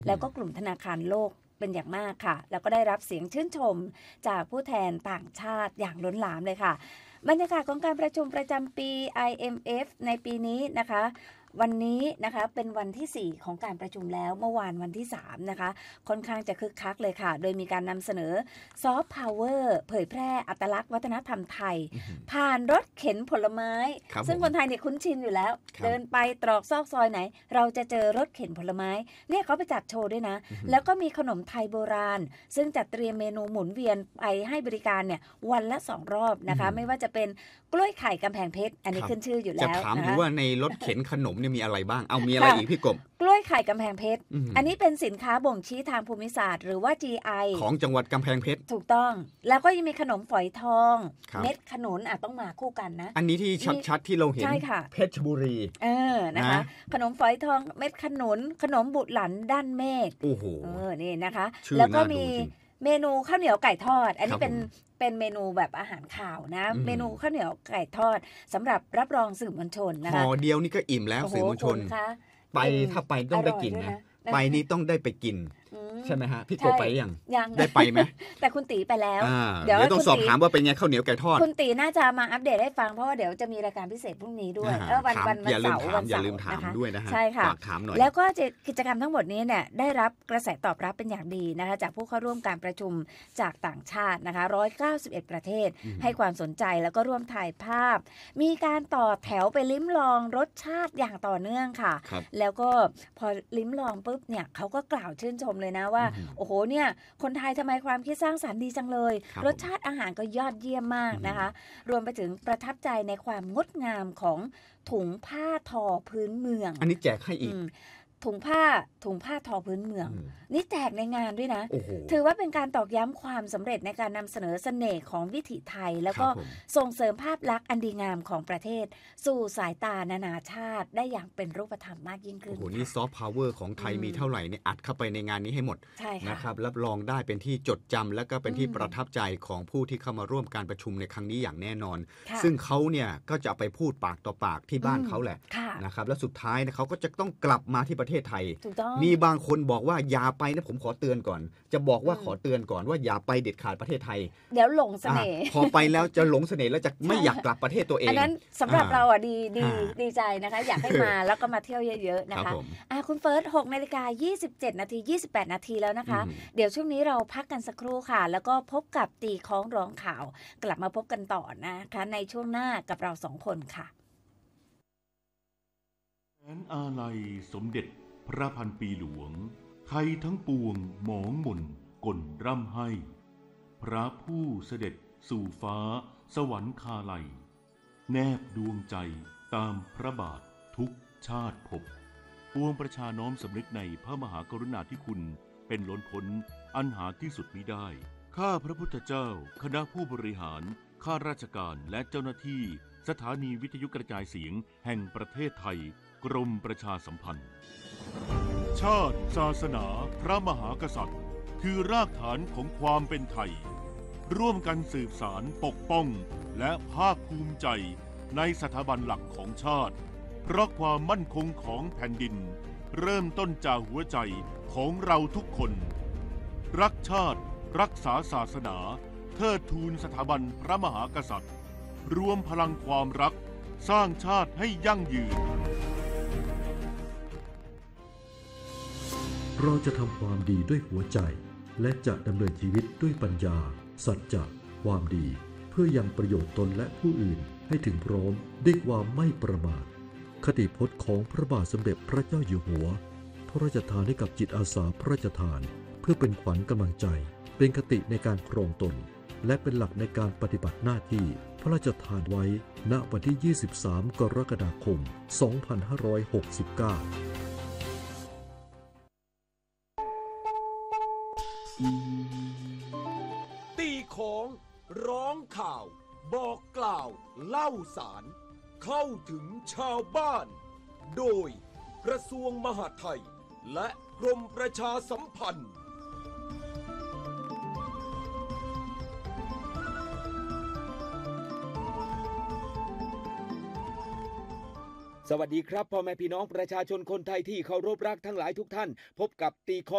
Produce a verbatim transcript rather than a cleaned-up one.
แล้วก็กลุ่มธนาคารโลกเป็นอย่างมากค่ะแล้วก็ได้รับเสียงชื่นชมจากผู้แทนต่างชาติอย่างล้นหลามเลยค่ะบรรยากาศของการประชุมประจำปี ไอ เอ็ม เอฟ ในปีนี้นะคะวันนี้นะคะเป็นวันที่สี่ของการประชุมแล้วเมื่อวานวันที่สามนะคะค่อนข้างจะคึกคักเลยค่ะโดยมีการนำเสนอซอฟต์พาวเวอร์เผยแพร่อัตลักษณ์วัฒนธรรมไทยผ่านรถเข็นผลไม้ซึ่งคนไทยเนี่ยคุ้นชินอยู่แล้วเดินไปตรอกซอกซอยไหนเราจะเจอรถเข็นผลไม้เนี่ยเขาไปจัดโชว์ด้วยนะแล้วก็มีขนมไทยโบราณซึ่งจัดเตรียมเมนูหมุนเวียนไปให้บริการเนี่ยวันละสองรอบนะคะไม่ว่าจะเป็นกล้วยไข่กำแพงเพชรอันนี้ขึ้นชื่ออยู่แล้วจะถามดูว่าในรถเข็นขนมเนี่ยมีอะไรบ้างเอามีอะไรอีกพี่กบกล้วยไข่กำแพงเพชรอันนี้เป็นสินค้าบ่งชี้ทางภูมิศาสตร์หรือว่า จี ไอของจังหวัดกำแพงเพชรถูกต้องแล้วก็ยังมีขนมฝอยทองเม็ดขนุนอ่ะต้องมาคู่กันนะอันนี้ที่ชัดๆที่เราเห็นเพชรบุรีเออนะคะขนมฝอยทองเม็ดขนุนขนมบุตรหลันด้านเมฆโอ้โหเออนี่นะคะแล้วก็มีเมนูข้าวเหนียวไก่ทอดอันนี้เป็นเป็นเมนูแบบอาหารข่าวนะเมนูข้าวเหนียวไก่ทอดสำหรับรับรองสื่อมวลชนนะคะห่อเดียวนี่ก็อิ่มแล้วสื่อมวลชนไปถ้าไปต้องได้กินนะไปนี่ต้องได้ไปกินใช่ไหมฮะพี่กบไปยังยังได้ไปไหมแต่คุณตีไปแล้วเดี๋ยวต้องสอบถามว่าเป็นไงข้าวเหนียวไก่ทอดคุณตีน่าจะมาอัปเดตให้ฟังเพราะว่าเดี๋ยวจะมีรายการพิเศษพรุ่งนี้ด้วยเออวันวันวันเสาร์วันเสาร์อย่าลืมถามด้วยนะฮะใช่ค่ะถามหน่อยแล้วก็กิจกรรมทั้งหมดนี้เนี่ยได้รับกระแสตอบรับเป็นอย่างดีนะคะจากผู้เข้าร่วมการประชุมจากต่างชาตินะคะหนึ่งร้อยเก้าสิบเอ็ดประเทศให้ความสนใจแล้วก็ร่วมถ่ายภาพมีการต่อแถวไปลิ้มลองรสชาติอย่างต่อเนื่องค่ะแล้วก็พอลิ้มลองปุ๊บเนี่ยเขาก็กล่าวชื่นชมเลยนะว่าโอ้โหเนี่ยคนไทยทำไมความคิดสร้างสรรค์ดีจังเลยรสชาติอาหารก็ยอดเยี่ยมมากนะคะรวมไปถึงประทับใจในความงดงามของถุงผ้าทอพื้นเมืองอันนี้แจกให้อีกถุงผ้าถุงผ้าทอพื้นเมืองนี่แจกในงานด้วยนะถือว่าเป็นการตอกย้ำความสำเร็จในการนำเสนอเสน่ห์ของวิถีไทยแล้วก็ส่งเสริมภาพลักษณ์อันดีงามของประเทศสู่สายตานานาชาติได้อย่างเป็นรูปธรรมมากยิ่งขึ้นโอ้โหนี่ซอฟต์พาวเวอร์ของไทยมีเท่าไหร่เนี่ยอัดเข้าไปในงานนี้ให้หมดนะครับรับรองได้เป็นที่จดจำและก็เป็นที่ประทับใจของผู้ที่เข้ามาร่วมการประชุมในครั้งนี้อย่างแน่นอนซึ่งเขาเนี่ยก็จะไปพูดปากต่อปากที่บ้านเขาแหละนะครับแล้วสุดท้ายเขาก็จะต้องกลับมาที่ประเทศไทยมีบางคนบอกว่าอย่าไปนะผมขอเตือนก่อนจะบอกว่าขอเตือนก่อนว่าอย่าไปเด็ดขาดประเทศไทยเดี๋ยวหลงเสน่ห์พอไปแล้วจะหลงเสน่ห์แล้วจะไม่อยากกลับประเทศตัวเองอันนั้นสำหรับเราอ่ะดีดีดีใจนะคะอยากให้มาแล้วก็มาเที่ยวเยอะๆนะคะคุณเฟิร์สหกนาฬิกายี่สิบเจ็ดนาทียี่สิบแปดนาทีแล้วนะคะเดี๋ยวช่วงนี้เราพักกันสักครู่ค่ะแล้วก็พบกับตีคล้องร้องข่าวกลับมาพบกันต่อนะคะในช่วงหน้ากับเราสองคนค่ะแสนอาลัยสมเด็จพระพันปีหลวงไทยทั้งปวงหมองหม่นก่นร่ำให้พระผู้เสด็จสู่ฟ้าสวรรคาลัยแนบดวงใจตามพระบาททุกชาติภพปวงประชาน้อมสำนึกในพระมหากรุณาธิคุณเป็นล้นพ้นอันหาที่สุดมิได้ข้าพระพุทธเจ้าคณะผู้บริหารข้าราชการและเจ้าหน้าที่สถานีวิทยุกระจายเสียงแห่งประเทศไทยกรมประชาสัมพันธ์ชาติศาสนาพระมหากษัตริย์คือรากฐานของความเป็นไทยร่วมกันสืบสารปกป้องและภาคภูมิใจในสถาบันหลักของชาติเพราะความมั่นคงของแผ่นดินเริ่มต้นจากหัวใจของเราทุกคนรักชาติรักษาศาสนาเทิดทูนสถาบันพระมหากษัตริย์รวมพลังความรักสร้างชาติให้ยั่งยืนเราจะทำความดีด้วยหัวใจและจะดำเนินชีวิตด้วยปัญญาสัจจะความดีเพื่อยังประโยชน์ตนและผู้อื่นให้ถึงพร้อมด้วยความไม่ประมาทคติพจน์ของพระบาทสมเด็จพระเจ้าอยู่หัวพระราชทานให้กับจิตอาสาพระราชทานเพื่อเป็นขวัญกำลังใจเป็นคติในการครองตนและเป็นหลักในการปฏิบัติหน้าที่พระราชทานไว้ณวันที่ยี่สิบสามกรกฎาคมสองพันห้าร้อยหกสิบเก้าตีของร้องข่าวบอกกล่าวเล่าสารเข้าถึงชาวบ้านโดยกระทรวงมหาดไทยและกรมประชาสัมพันธ์สวัสดีครับพ่อแม่พี่น้องประชาชนคนไทยที่เคารพรักทั้งหลายทุกท่านพบกับตีคอ